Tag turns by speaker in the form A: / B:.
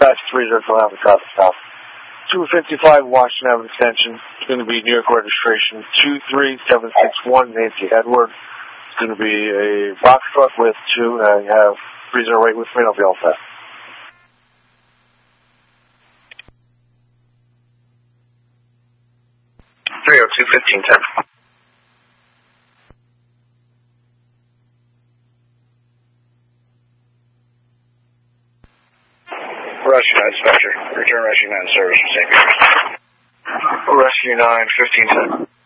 A: dispatch 30 Alpha South South. 255 Washington Avenue Extension. It's going to be New York registration 23761 Nancy Edward. It's going to be a box truck with 2, and I have 308 with me, and I'll be all set.
B: Rescue 9 Dispatcher. Return Rescue 9 service for St. Peter's.
A: Rescue 9, 1510.